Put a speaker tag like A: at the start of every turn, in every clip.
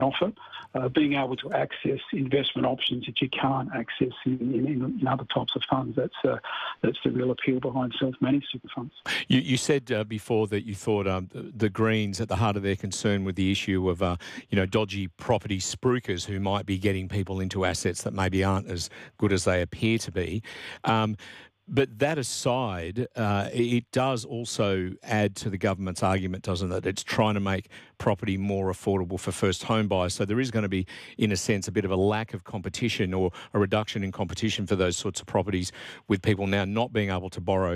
A: offer, being able to access investment options that you can't access in other types of funds. That's the real appeal behind self-managed super funds.
B: You said before that you thought the Greens, at the heart of their concern with the issue of dodgy property spruikers who might be getting people into assets that maybe aren't as good as they appear to be. But that aside, it does also add to the government's argument, doesn't it? It's trying to make property more affordable for first home buyers. So there is going to be, in a sense, a bit of a lack of competition or a reduction in competition for those sorts of properties, with people now not being able to borrow,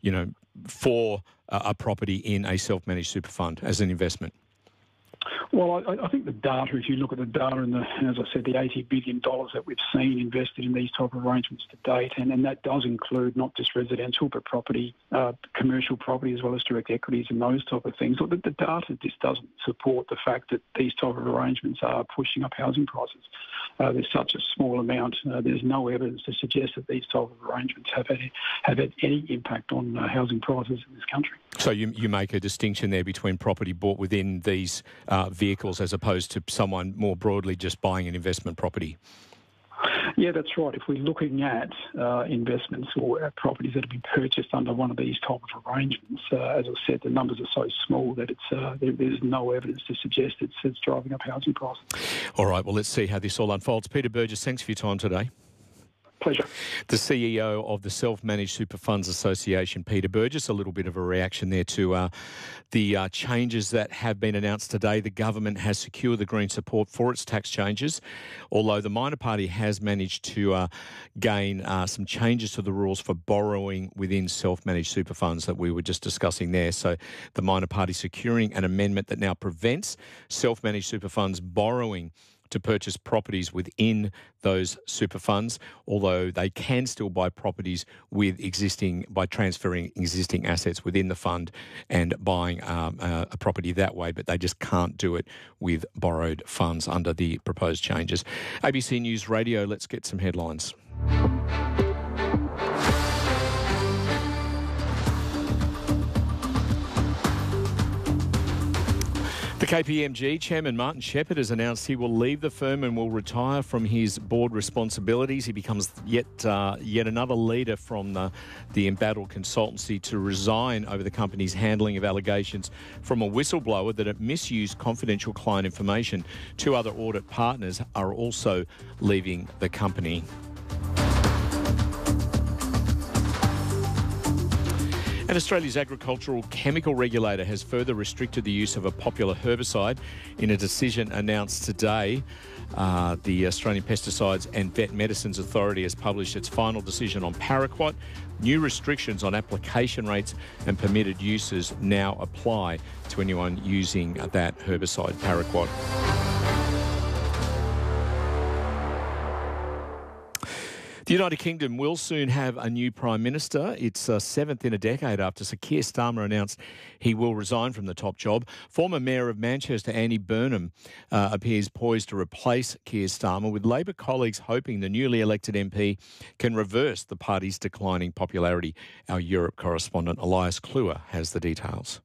B: for a property in a self-managed super fund as an investment.
A: Well, I think the data, if you look at the data and as I said, the $80 billion that we've seen invested in these type of arrangements to date, and that does include not just residential but property, commercial property as well as direct equities and those type of things. Look, the data just doesn't support the fact that these type of arrangements are pushing up housing prices. There's such a small amount. There's no evidence to suggest that these type of arrangements have had any impact on housing prices in this country.
B: So you make a distinction there between property bought within these vehicles as opposed to someone more broadly just buying an investment property?
A: Yeah, that's right. If we're looking at investments or properties that have been purchased under one of these type of arrangements, as I said, the numbers are so small that there's no evidence to suggest it's driving up housing prices.
B: All right, well, let's see how this all unfolds. Peter Burgess, thanks for your time today.
A: Pleasure.
B: The CEO of the Self-Managed Super Funds Association, Peter Burgess. A little bit of a reaction there to the changes that have been announced today. The government has secured the Green support for its tax changes, although the minor party has managed to gain some changes to the rules for borrowing within self-managed super funds that we were just discussing there. So the minor party securing an amendment that now prevents self-managed super funds borrowing to purchase properties within those super funds, although they can still buy properties by transferring existing assets within the fund and buying a property that way, but they just can't do it with borrowed funds under the proposed changes. ABC News Radio, let's get some headlines. The KPMG chairman, Martin Shepherd, has announced he will leave the firm and will retire from his board responsibilities. He becomes yet another leader from the embattled consultancy to resign over the company's handling of allegations from a whistleblower that it misused confidential client information. Two other audit partners are also leaving the company. And Australia's agricultural chemical regulator has further restricted the use of a popular herbicide in a decision announced today. The Australian Pesticides and Vet Medicines Authority has published its final decision on paraquat. New restrictions on application rates and permitted uses now apply to anyone using that herbicide, paraquat. The United Kingdom will soon have a new Prime Minister. It's seventh in a decade after Sir Keir Starmer announced he will resign from the top job. Former Mayor of Manchester, Andy Burnham, appears poised to replace Keir Starmer, with Labor colleagues hoping the newly elected MP can reverse the party's declining popularity. Our Europe correspondent, Elias Kluwer, has the details.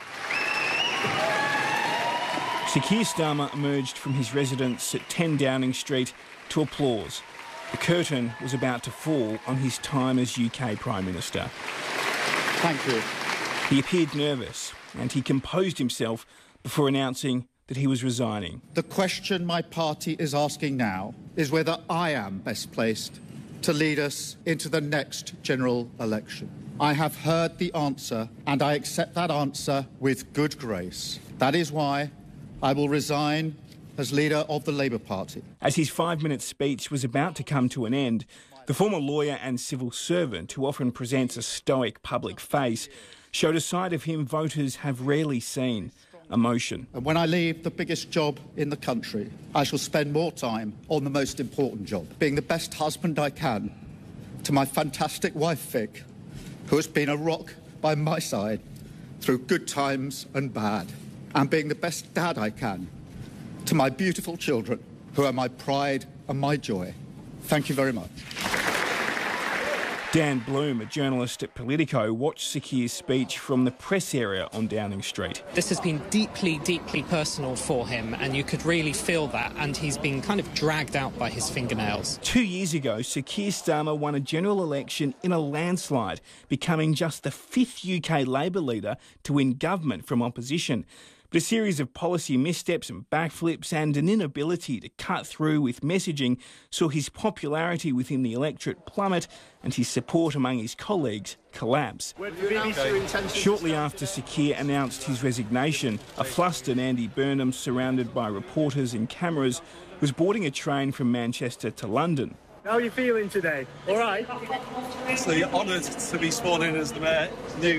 C: Sir Keir Starmer emerged from his residence at 10 Downing Street to applause. The curtain was about to fall on his time as UK Prime Minister.
D: Thank you.
C: He appeared nervous and he composed himself before announcing that he was resigning.
D: The question my party is asking now is whether I am best placed to lead us into the next general election. I have heard the answer and I accept that answer with good grace. That is why I will resign as leader of the Labour Party.
C: As his 5-minute speech was about to come to an end, the former lawyer and civil servant, who often presents a stoic public face, showed a side of him voters have rarely seen: emotion.
D: And when I leave the biggest job in the country, I shall spend more time on the most important job, being the best husband I can to my fantastic wife, Vic, who has been a rock by my side through good times and bad, and being the best dad I can to my beautiful children, who are my pride and my joy. Thank you very much.
C: Dan Bloom, a journalist at Politico, watched Sakir's speech from the press area on Downing Street.
E: This has been deeply, deeply personal for him, and you could really feel that, and he's been kind of dragged out by his fingernails.
C: 2 years ago, Sir Keir Starmer won a general election in a landslide, becoming just the 5th UK Labor leader to win government from opposition. But a series of policy missteps and backflips and an inability to cut through with messaging saw his popularity within the electorate plummet and his support among his colleagues collapse. Shortly after Sir Keir announced his resignation, a flustered Andy Burnham, surrounded by reporters and cameras, was boarding a train from Manchester to London.
F: How are you feeling today? All right?
G: Actually honoured to be sworn in as the mayor, the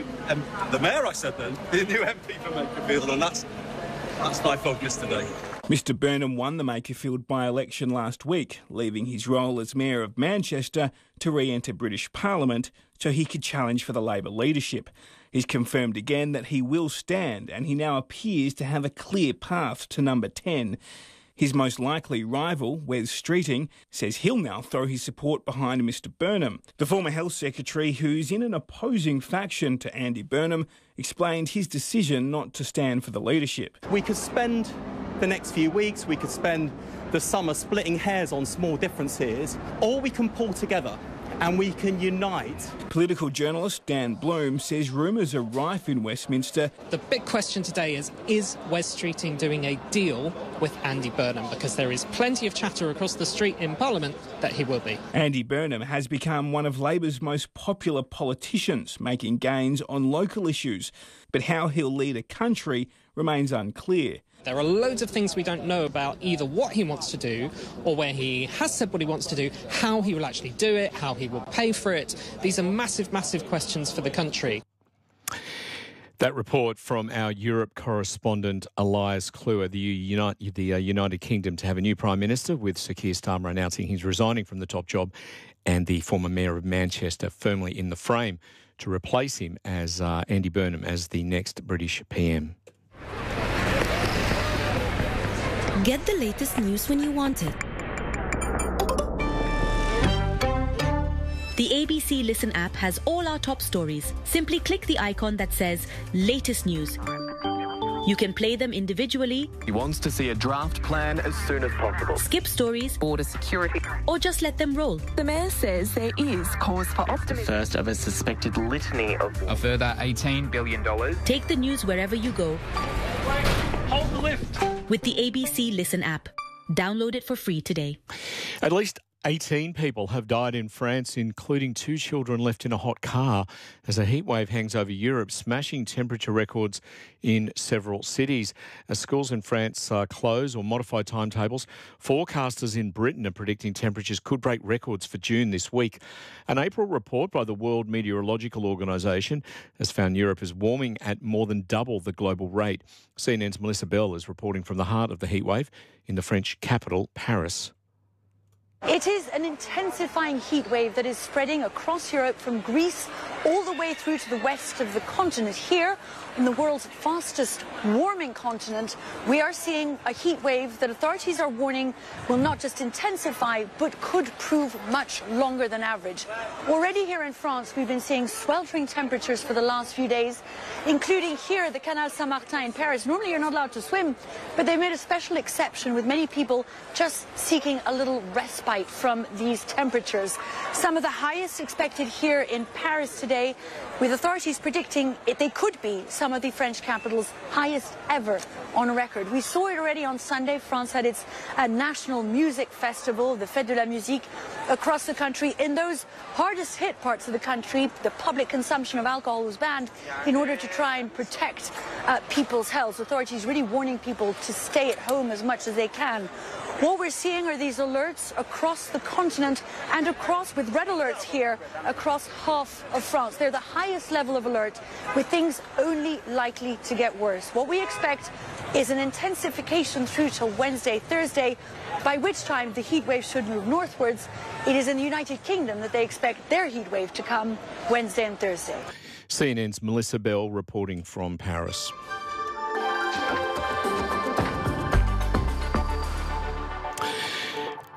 G: new MP for Makerfield, and that's my focus today.
C: Mr Burnham won the Makerfield by-election last week, leaving his role as Mayor of Manchester to re-enter British Parliament so he could challenge for the Labor leadership. He's confirmed again that he will stand, and he now appears to have a clear path to number 10. His most likely rival, Wes Streeting, says he'll now throw his support behind Mr Burnham. The former Health Secretary, who's in an opposing faction to Andy Burnham, explained his decision not to stand for the leadership.
H: We could spend the next few weeks, we could spend the summer splitting hairs on small differences, or we can pull together and we can unite.
C: Political journalist Dan Bloom says rumours are rife in Westminster.
E: The big question today is Wes Streeting doing a deal with Andy Burnham? Because there is plenty of chatter across the street in Parliament that he will be.
C: Andy Burnham has become one of Labor's most popular politicians, making gains on local issues. But how he'll lead a country remains unclear.
E: There are loads of things we don't know about either what he wants to do or where he has said what he wants to do, how he will actually do it, how he will pay for it. These are massive, massive questions for the country.
B: That report from our Europe correspondent Elias Kluwer, the United Kingdom to have a new Prime Minister, with Sir Keir Starmer announcing he's resigning from the top job and the former Mayor of Manchester firmly in the frame to replace him as Andy Burnham as the next British PM.
I: Get the latest news when you want it. The ABC Listen app has all our top stories. Simply click the icon that says Latest News. You can play them individually.
J: He wants to see a draft plan as soon as possible.
I: Skip stories.
J: Border security.
I: Or just let them roll.
K: The Mayor says there is cause for optimism.
J: First of a suspected litany of...
L: A further $18 billion.
I: Take the news wherever you go.
L: Hold the lift.
I: With the ABC Listen app. Download it for free today.
B: At least 18 people have died in France, including 2 children left in a hot car as a heatwave hangs over Europe, smashing temperature records in several cities. As schools in France close or modify timetables, forecasters in Britain are predicting temperatures could break records for June this week. An April report by the World Meteorological Organization has found Europe is warming at more than double the global rate. CNN's Melissa Bell is reporting from the heart of the heatwave in the French capital, Paris.
M: It is an intensifying heat wave that is spreading across Europe from Greece all the way through to the west of the continent. Here, on the world's fastest warming continent, we are seeing a heat wave that authorities are warning will not just intensify, but could prove much longer than average. Already here in France, we've been seeing sweltering temperatures for the last few days, including here at the Canal Saint-Martin in Paris. Normally you're not allowed to swim, but they made a special exception with many people just seeking a little respite from these temperatures. Some of the highest expected here in Paris today, with authorities predicting they could be some of the French capital's highest ever on record. We saw it already on Sunday. France had its national music festival, the Fête de la Musique, across the country. In those hardest hit parts of the country, the public consumption of alcohol was banned in order to try and protect people's health. Authorities really warning people to stay at home as much as they can. What we're seeing are these alerts across the continent and with red alerts here across half of France. They're the highest level of alert, with things only likely to get worse. What we expect is an intensification through to Wednesday, Thursday, by which time the heat wave should move northwards. It is in the United Kingdom that they expect their heat wave to come Wednesday and Thursday.
B: CNN's Melissa Bell reporting from Paris.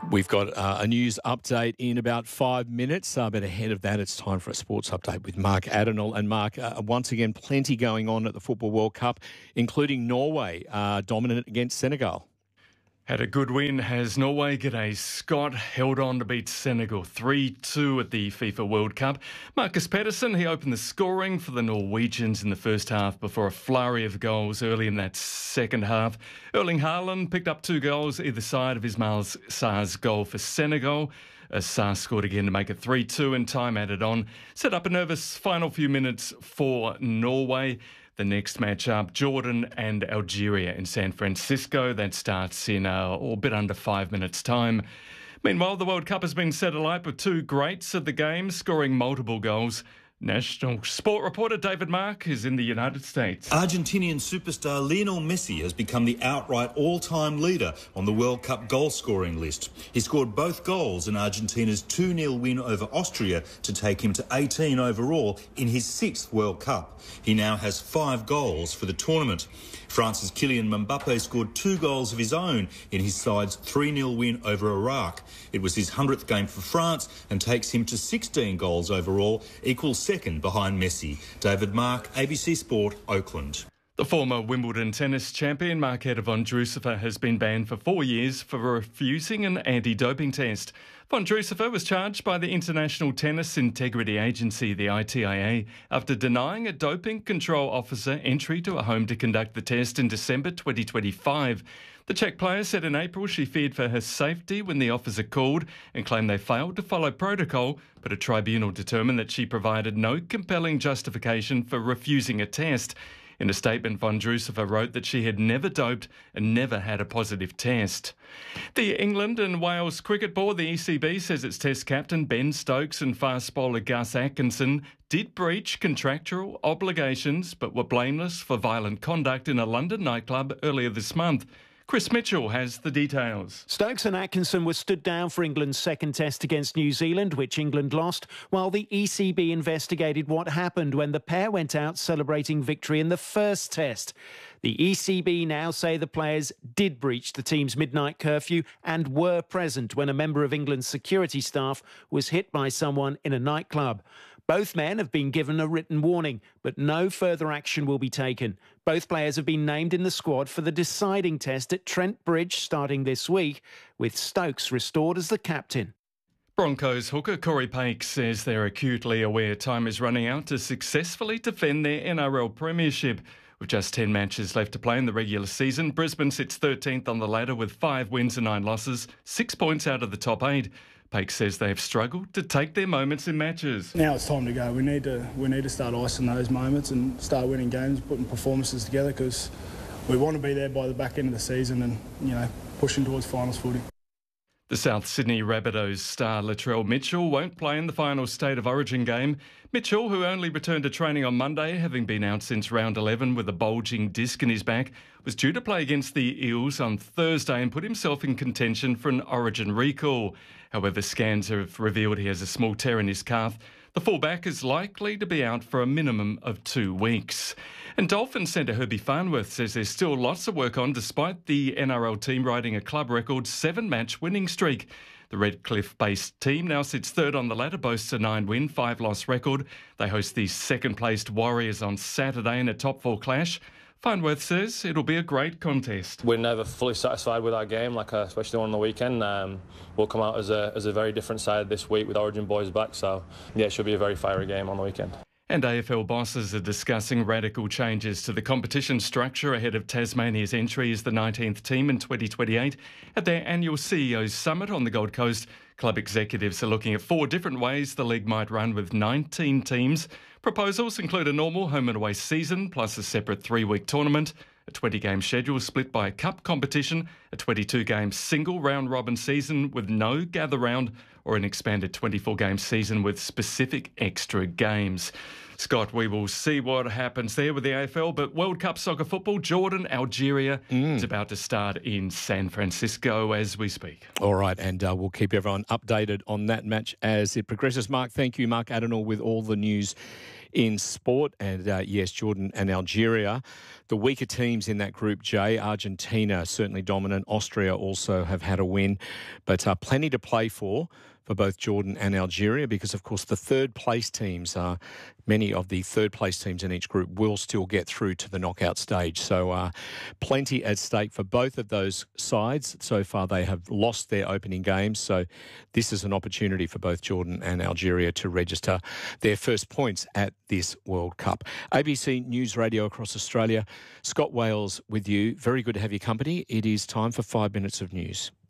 B: We've got a news update in about 5 minutes, but ahead of that, it's time for a sports update with Mark Adenall. And Mark, once again, plenty going on at the Football World Cup, including Norway dominant against Senegal.
N: Had a good win, has Norway. G'day, Scott. Held on to beat Senegal 3-2 at the FIFA World Cup. Marcus Pedersen, he opened the scoring for the Norwegians in the first half before a flurry of goals early in that second half. Erling Haaland picked up 2 goals either side of Ismail Sarr's goal for Senegal. Sarr scored again to make it 3-2 and time added on. Set up a nervous final few minutes for Norway. The next match-up, Jordan and Algeria in San Francisco. That starts in a bit under 5 minutes' time. Meanwhile, the World Cup has been set alight with 2 greats of the game scoring multiple goals. National sport reporter David Mark is in the United States.
O: Argentinian superstar Lionel Messi has become the outright all-time leader on the World Cup goal-scoring list. He scored both goals in Argentina's 2-0 win over Austria to take him to 18 overall in his 6th World Cup. He now has 5 goals for the tournament. France's Kylian Mbappe scored 2 goals of his own in his side's 3-0 win over Iraq. It was his 100th game for France and takes him to 16 goals overall, equals second behind Messi. David Mark, ABC Sport, Oakland.
N: The former Wimbledon tennis champion Marketa Vondrousova has been banned for 4 years for refusing an anti-doping test. Vondrousova was charged by the International Tennis Integrity Agency, the ITIA, after denying a doping control officer entry to a home to conduct the test in December 2025. The Czech player said in April she feared for her safety when the officer called and claimed they failed to follow protocol, but a tribunal determined that she provided no compelling justification for refusing a test. In a statement, Vondrousova wrote that she had never doped and never had a positive test. The England and Wales Cricket Board, the ECB, says its Test captain Ben Stokes and fast bowler Gus Atkinson did breach contractual obligations but were blameless for violent conduct in a London nightclub earlier this month. Chris Mitchell has the details.
P: Stokes and Atkinson were stood down for England's second test against New Zealand, which England lost, while the ECB investigated what happened when the pair went out celebrating victory in the first test. The ECB now say the players did breach the team's midnight curfew and were present when a member of England's security staff was hit by someone in a nightclub. Both men have been given a written warning, but no further action will be taken. Both players have been named in the squad for the deciding test at Trent Bridge starting this week, with Stokes restored as the captain.
N: Broncos hooker Corey Paix says they're acutely aware time is running out to successfully defend their NRL premiership. With just 10 matches left to play in the regular season, Brisbane sits 13th on the ladder with 5 wins and 9 losses, 6 points out of the top 8. Paix says they have struggled to take their moments in matches.
Q: Now it's time to go. We need to start icing those moments and start winning games, putting performances together, because we want to be there by the back end of the season and, pushing towards finals footy.
N: The South Sydney Rabbitohs star Latrell Mitchell won't play in the final State of Origin game. Mitchell, who only returned to training on Monday, having been out since round 11 with a bulging disc in his back, was due to play against the Eels on Thursday and put himself in contention for an Origin recall. However, scans have revealed he has a small tear in his calf. The fullback is likely to be out for a minimum of 2 weeks. And Dolphins centre Herbie Farnworth says there's still lots of work on despite the NRL team riding a club record 7-match winning streak. The Redcliffe-based team now sits third on the ladder, boasts a 9-win, 5-loss record. They host the second-placed Warriors on Saturday in a top-4 clash. Farnworth says it'll be a great contest.
R: We're never fully satisfied with our game, especially the one on the weekend. We'll come out as a very different side this week with Origin boys back. So, yeah, it should be a very fiery game on the weekend.
N: And AFL bosses are discussing radical changes to the competition structure ahead of Tasmania's entry as the 19th team in 2028. At their annual CEO's Summit on the Gold Coast, club executives are looking at 4 different ways the league might run with 19 teams. Proposals include a normal home and away season plus a separate 3-week tournament, a 20-game schedule split by a cup competition, a 22-game single round-robin season with no gather round, or an expanded 24-game season with specific extra games. Scott, we will see what happens there with the AFL, but World Cup soccer football, Jordan, Algeria, is about to start in San Francisco as we speak.
B: All right, and we'll keep everyone updated on that match as it progresses. Mark, thank you. Mark Adenall with all the news in sport. And yes, Jordan and Algeria, the weaker teams in that Group J. Argentina certainly dominant. Austria also have had a win, but plenty to play for both Jordan and Algeria, because of course the third place teams many of the third place teams in each group will still get through to the knockout stage. So plenty at stake for both of those sides. So far they have lost their opening games, so this is an opportunity for both Jordan and Algeria to register their first points at this World Cup. ABC News Radio across Australia, Scott Wales with you. Very good to have your company. It is time for 5 minutes of news.